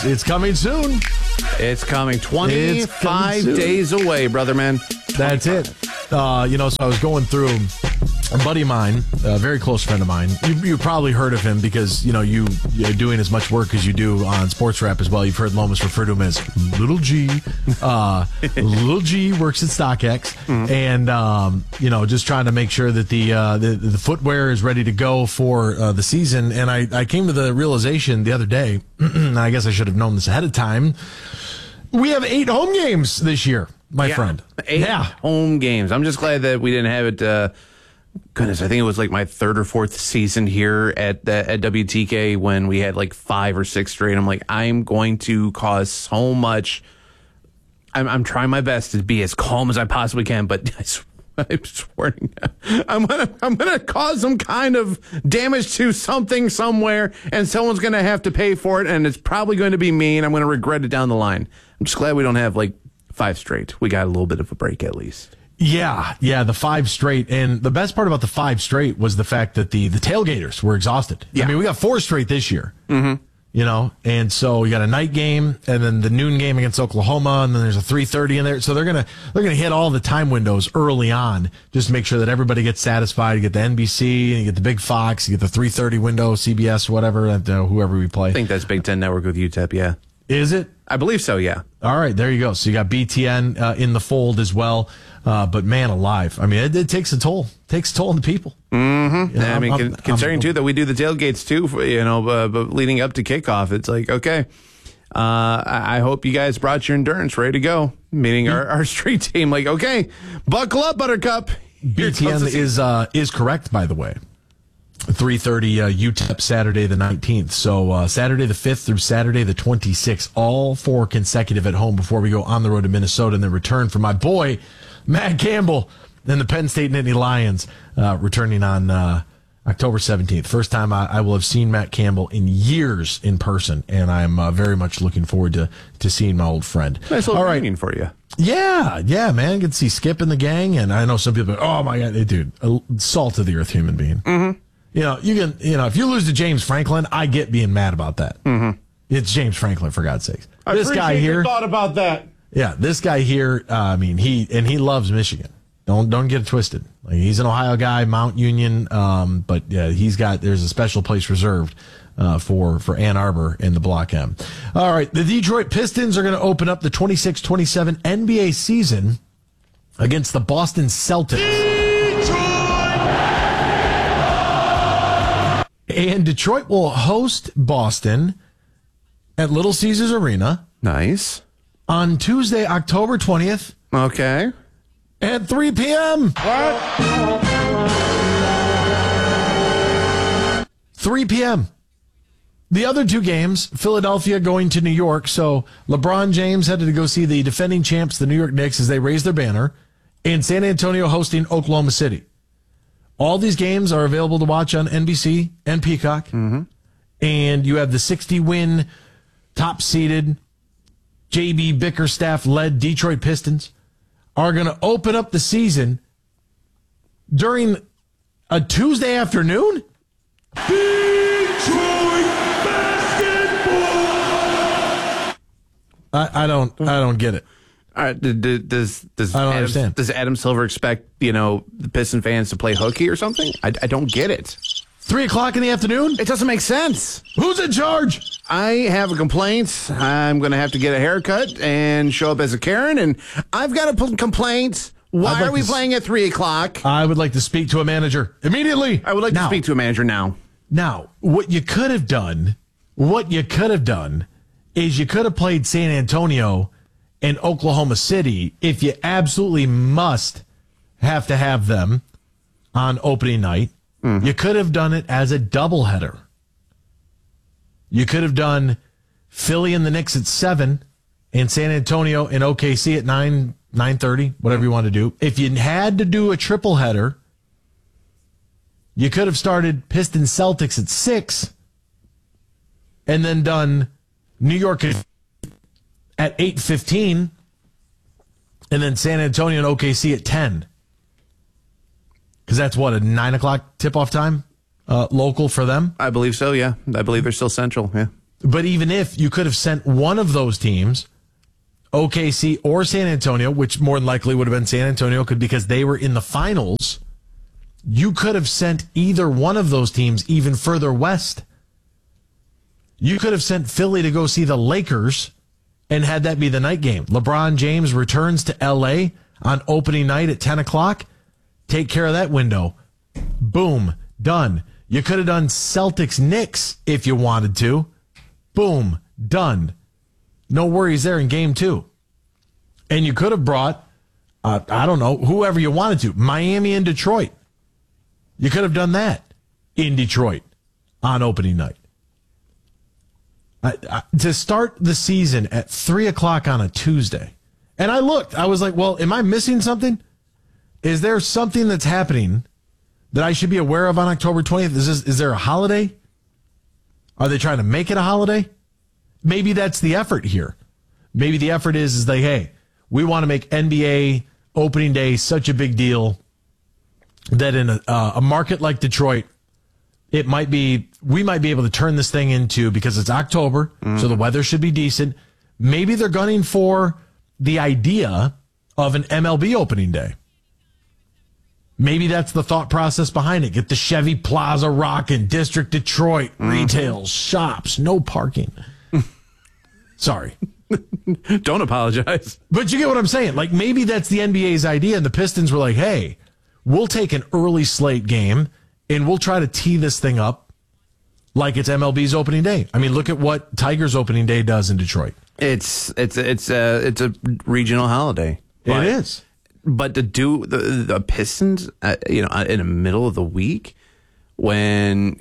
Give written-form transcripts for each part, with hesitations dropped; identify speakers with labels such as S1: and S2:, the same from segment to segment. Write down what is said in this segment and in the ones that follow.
S1: It's coming soon.
S2: It's coming 25 days away, brother man.
S1: That's it. So I was going through a buddy of mine, a very close friend of mine. You probably heard of him because, you're doing as much work as you do on Sports Rap as well. You've heard Lomas refer to him as Little G. Little G works at StockX and, just trying to make sure that the footwear is ready to go for the season. And I came to the realization the other day, and I guess I should have known this ahead of time. We have 8 home games this year, my friend.
S2: 8 home games. I'm just glad that we didn't have it. Goodness, I think it was like my 3rd or 4th season here at WTK when we had like 5 or 6 straight. I'm like, I'm going to cause so much. I'm trying my best to be as calm as I possibly can, but I'm swearing, I'm gonna cause some kind of damage to something somewhere, and someone's gonna have to pay for it, and it's probably going to be me, and I'm gonna regret it down the line. I'm just glad we don't have like 5 straight. We got a little bit of a break at least.
S1: Yeah, the 5 straight. And the best part about the 5 straight was the fact that the tailgaters were exhausted. Yeah. I mean, we got 4 straight this year. Mm-hmm. And so we got a night game and then the noon game against Oklahoma, and then there's a 3:30 in there. So they're gonna hit all the time windows early on, just to make sure that everybody gets satisfied. You get the NBC, and you get the Big Fox, you get the 3:30 window, CBS, whatever, whoever we play.
S2: I think that's Big Ten Network with UTEP, yeah.
S1: Is it?
S2: I believe so, yeah.
S1: All right, there you go. So you got BTN in the fold as well. But man alive, I mean, it takes a toll. It takes a toll on the people.
S2: Mm-hmm. Considering too that we do the tailgates too, but leading up to kickoff, it's like, okay, I hope you guys brought your endurance ready to go. Meaning our street team, like, okay, buckle up, Buttercup.
S1: BTN is correct, by the way. 3:30 UTEP Saturday the 19th. So Saturday the 5th through Saturday the 26th, all 4 consecutive at home before we go on the road to Minnesota, and then return for my boy Matt Campbell and the Penn State Nittany Lions returning on October 17th. First time I will have seen Matt Campbell in years in person, and I'm very much looking forward to seeing my old friend.
S2: Nice little reunion for you.
S1: Yeah, man. Get to see Skip and the gang, and I know some people go, oh my God, dude, a salt of the earth human being. Mm-hmm. If you lose to James Franklin, I get being mad about that. Mm-hmm. It's James Franklin, for God's sakes.
S2: This guy here thought about that.
S1: Yeah, this guy here. He loves Michigan. Don't get it twisted. Like, he's an Ohio guy, Mount Union. But yeah, there's a special place reserved for Ann Arbor in the Block M. All right, the Detroit Pistons are going to open up the 26-27 NBA season against the Boston Celtics. And Detroit will host Boston at Little Caesars Arena.
S2: Nice.
S1: On Tuesday, October 20th.
S2: Okay.
S1: At 3 p.m. What? 3 p.m. The other 2 games, Philadelphia going to New York. So LeBron James headed to go see the defending champs, the New York Knicks, as they raise their banner. And San Antonio hosting Oklahoma City. All these games are available to watch on NBC and Peacock. Mm-hmm. And you have the 60-win, top-seeded, J.B. Bickerstaff-led Detroit Pistons are going to open up the season during a Tuesday afternoon? Detroit basketball! I don't get it.
S2: Does Adam Silver expect, the Piston fans to play hooky or something? I don't get it.
S1: 3 o'clock in the afternoon?
S2: It doesn't make sense.
S1: Who's in charge?
S2: I have a complaint. I'm going to have to get a haircut and show up as a Karen, and I've got a complaint. Why are we playing at 3 o'clock?
S1: I would like to speak to a manager immediately.
S2: I would like to speak to a manager now.
S1: Now, what you could have done is you could have played San Antonio and Oklahoma City if you absolutely have to have them on opening night. Mm-hmm. You could have done it as a doubleheader. You could have done Philly and the Knicks at 7 and San Antonio and OKC at 9:30, whatever you want to do. If you had to do a triple header, you could have started Pistons Celtics at 6 and then done New York at 8:15 and then San Antonio and OKC at 10. Because that's a 9 o'clock tip-off time local for them?
S2: I believe so, yeah. I believe they're still central, yeah.
S1: But even if you could have sent one of those teams, OKC or San Antonio, which more than likely would have been San Antonio because they were in the finals, you could have sent either one of those teams even further west. You could have sent Philly to go see the Lakers and had that be the night game. LeBron James returns to L.A. on opening night at 10 o'clock. Take care of that window. Boom. Done. You could have done Celtics-Knicks if you wanted to. Boom. Done. No worries there in game 2. And you could have brought, I don't know, whoever you wanted to. Miami and Detroit. You could have done that in Detroit on opening night. To start the season at 3 o'clock on a Tuesday. And I looked. I was like, well, am I missing something? Is there something that's happening that I should be aware of on October 20th? Is there a holiday? Are they trying to make it a holiday? Maybe that's the effort here. Maybe the effort is like, hey, we want to make NBA opening day such a big deal that in a market like Detroit, we might be able to turn this thing into, because it's October, so the weather should be decent. Maybe they're gunning for the idea of an MLB opening day. Maybe that's the thought process behind it. Get the Chevy Plaza rocking, District Detroit, retail, shops, no parking. Sorry.
S2: Don't apologize.
S1: But you get what I'm saying. Like, maybe that's the NBA's idea, and the Pistons were like, hey, we'll take an early slate game, and we'll try to tee this thing up like it's MLB's opening day. I mean, look at what Tigers opening day does in Detroit.
S2: It's a regional holiday.
S1: It is.
S2: But to do the Pistons, in the middle of the week, when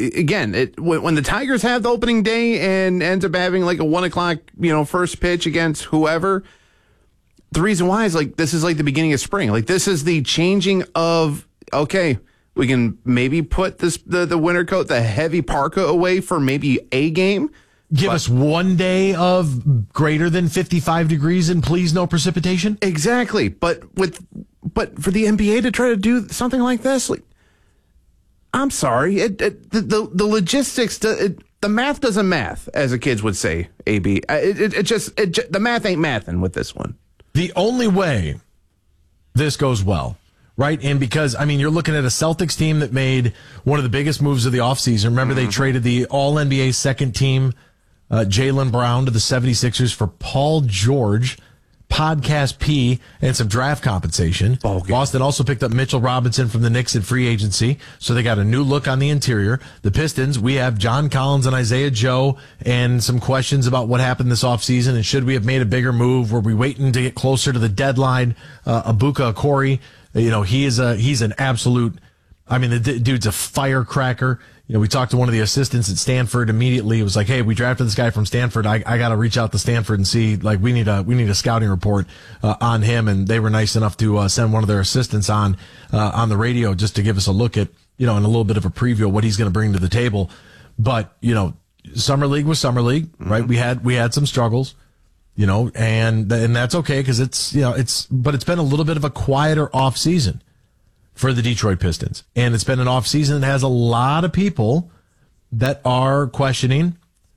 S2: when the Tigers have the opening day and ends up having like a 1 o'clock first pitch against whoever, the reason why is like this is like the beginning of spring. Like this is the changing of, okay, we can maybe put the winter coat, the heavy parka away for maybe a game.
S1: Give us one day of greater than 55 degrees and please no precipitation.
S2: Exactly. But for the NBA to try to do something like this, like, I'm sorry, the logistics, the math doesn't math, as the kids would say. AB, the math ain't mathin' with this one.
S1: The only way this goes well, right? And because, I mean, you're looking at a Celtics team that made one of the biggest moves of the offseason. Remember, they traded the All-NBA second team, Jaylen Brown, to the 76ers for Paul George, Podcast P, and some draft compensation. Okay. Boston also picked up Mitchell Robinson from the Knicks in free agency, so they got a new look on the interior. The Pistons, we have John Collins and Isaiah Joe, and some questions about what happened this offseason, and should we have made a bigger move? Were we waiting to get closer to the deadline? Ibuka Okori, he's an absolute, I mean, the dude's a firecracker. We talked to one of the assistants at Stanford immediately. It was like, hey, we drafted this guy from Stanford. I got to reach out to Stanford and see, like, we need a scouting report on him. And they were nice enough to send one of their assistants on the radio just to give us a look at, and a little bit of a preview of what he's going to bring to the table. But, Summer League was Summer League, right? We had some struggles, and that's okay because but it's been a little bit of a quieter off season for the Detroit Pistons. And it's been an offseason that has a lot of people that are questioning,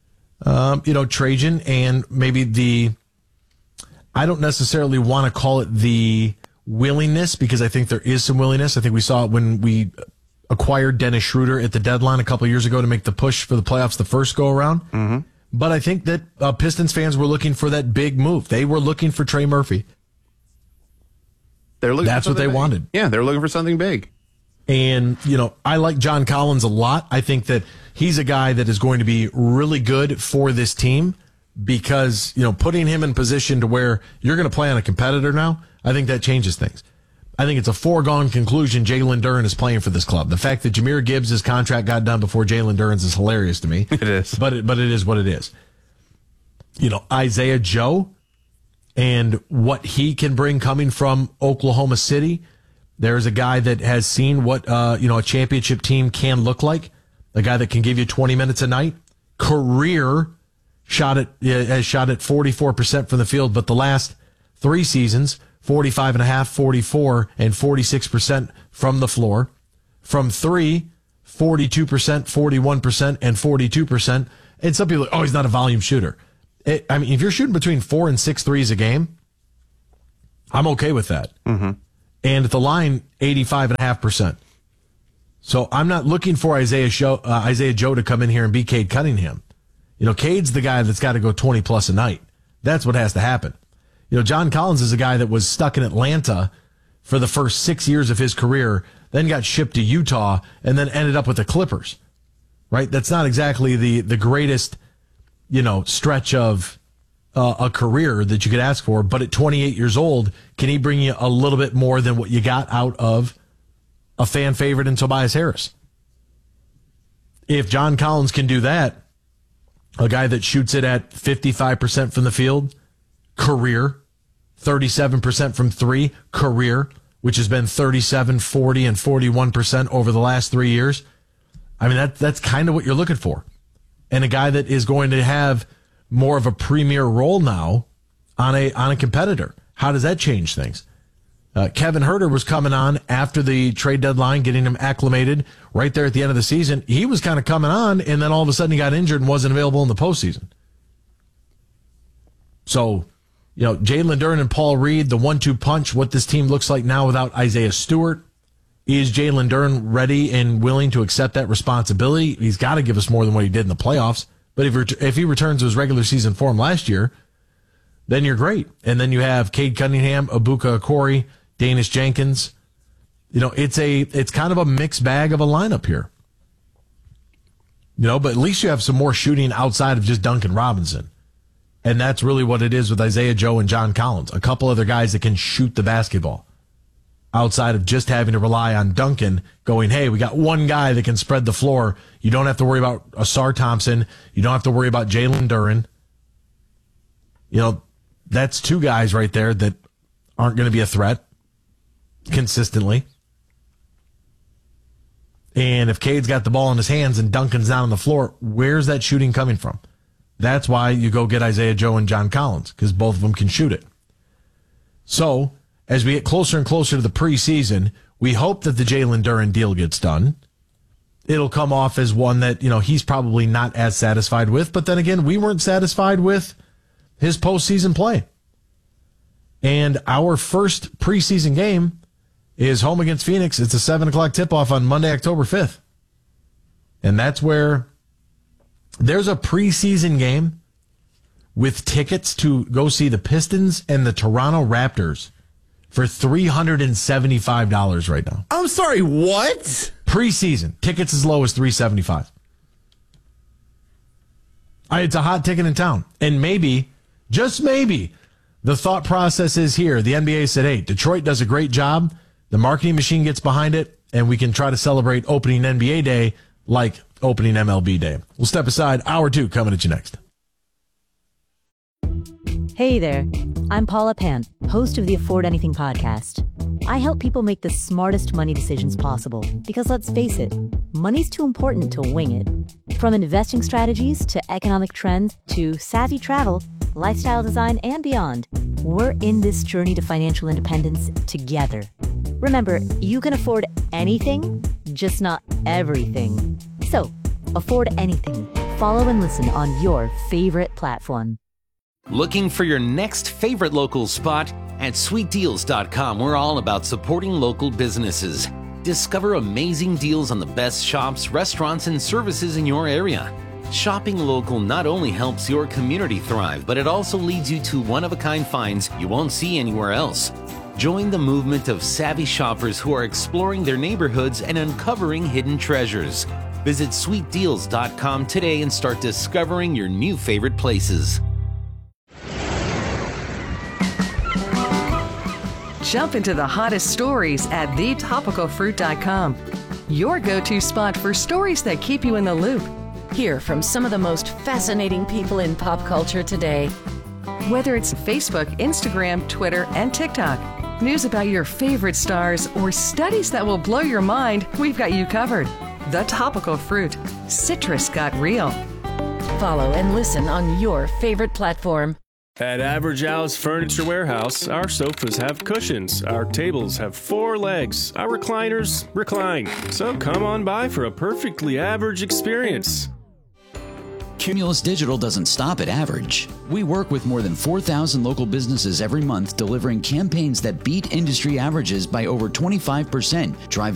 S1: Trajan and maybe I don't necessarily want to call it the willingness, because I think there is some willingness. I think we saw it when we acquired Dennis Schroeder at the deadline a couple of years ago to make the push for the playoffs the first go around. Mm-hmm. But I think that Pistons fans were looking for that big move. They were looking for Trey Murphy. That's what they wanted.
S2: Yeah, they're looking for something big.
S1: And, I like John Collins a lot. I think that he's a guy that is going to be really good for this team because, putting him in position to where you're going to play on a competitor now, I think that changes things. I think it's a foregone conclusion Jalen Duren is playing for this club. The fact that Jahmyr Gibbs' contract got done before Jalen Duren's is hilarious to me.
S2: It is.
S1: But it is what it is. Isaiah Joe, and what he can bring coming from Oklahoma City. There's a guy that has seen what, a championship team can look like. A guy that can give you 20 minutes a night. Has shot at 44% from the field, but the last 3 seasons, 45.5, 44, and 46% from the floor. From 3, 42%, 41%, and 42%. And some people are, oh, he's not a volume shooter. I mean, if you're shooting between 4 and 6 threes a game, I'm okay with that. Mm-hmm. And at the line, 85.5%. So I'm not looking for Isaiah Joe to come in here and be Cade Cunningham. You know, Cade's the guy that's got to go 20 plus a night. That's what has to happen. You know, John Collins is a guy that was stuck in Atlanta for the first 6 years of his career, then got shipped to Utah, and then ended up with the Clippers. Right? That's not exactly the greatest, you know, stretch of a career that you could ask for. But at 28 years old, can he bring you a little bit more than what you got out of a fan favorite in Tobias Harris? If John Collins can do that, a guy that shoots it at 55% from the field, career, 37% from three, career, which has been 37, 40, and 41% over the last 3 years. I mean, that's kind of what you're looking for. And a guy that is going to have more of a premier role now on a competitor. How does that change things? Kevin Huerter was coming on after the trade deadline, getting him acclimated right there at the end of the season. He was kind of coming on, and then all of a sudden he got injured and wasn't available in the postseason. So, you know, Jalen Duren and Paul Reed, the 1-2 punch, what this team looks like now without Isaiah Stewart. Is Jalen Duren ready and willing to accept that responsibility? He's got to give us more than what he did in the playoffs. But if he returns to his regular season form last year, then you're great. And then you have Cade Cunningham, Ibuka Okori, Danish Jenkins. You know, it's kind of a mixed bag of a lineup here. You know, but at least you have some more shooting outside of just Duncan Robinson. And that's really what it is with Isaiah Joe and John Collins. A couple other guys that can shoot the basketball outside of just having to rely on Duncan going, hey, we got one guy that can spread the floor. You don't have to worry about Asar Thompson. You don't have to worry about Jalen Duren. You know, that's two guys right there that aren't going to be a threat consistently. And if Cade's got the ball in his hands and Duncan's not on the floor, where's that shooting coming from? That's why you go get Isaiah Joe and John Collins, because both of them can shoot it. So, as we get closer and closer to the preseason, we hope that the Jalen Duren deal gets done. It'll come off as one that, you know, he's probably not as satisfied with. But then again, we weren't satisfied with his postseason play. And our first preseason game is home against Phoenix. It's a 7 o'clock tip-off on Monday, October 5th. And that's where there's a preseason game with tickets to go see the Pistons and the Toronto Raptors for $375 right now.
S2: I'm sorry, what?
S1: Preseason. Tickets as low as $375. It's a hot ticket in town. And maybe, just maybe, the thought process is here. The NBA said, hey, Detroit does a great job. The marketing machine gets behind it, and we can try to celebrate opening NBA day like opening MLB day. We'll step aside. Hour 2 coming at you next.
S3: Hey there, I'm Paula Pant, host of the Afford Anything podcast. I help people make the smartest money decisions possible because, let's face it, money's too important to wing it. From investing strategies to economic trends to savvy travel, lifestyle design, and beyond, we're in this journey to financial independence together. Remember, you can afford anything, just not everything. So, afford anything. Follow and listen on your favorite platform.
S4: Looking for your next favorite local spot? At sweetdeals.com, we're all about supporting local businesses. Discover amazing deals on the best shops, restaurants, and services in your area. Shopping local not only helps your community thrive, but it also leads you to one-of-a-kind finds you won't see anywhere else. Join the movement of savvy shoppers who are exploring their neighborhoods and uncovering hidden treasures. Visit sweetdeals.com today and start discovering your new favorite places.
S5: Jump into the hottest stories at thetopicalfruit.com. Your go-to spot for stories that keep you in the loop.
S6: Hear from some of the most fascinating people in pop culture today.
S5: Whether it's Facebook, Instagram, Twitter, and TikTok, news about your favorite stars, or studies that will blow your mind, we've got you covered. The Topical Fruit. Citrus got real.
S6: Follow and listen on your favorite platform.
S7: At Average Al's Furniture Warehouse, our sofas have cushions, our tables have 4 legs, our recliners recline. So come on by for a perfectly average experience.
S8: Cumulus Digital doesn't stop at average. We work with more than 4,000 local businesses every month, delivering campaigns that beat industry averages by over 25%, driving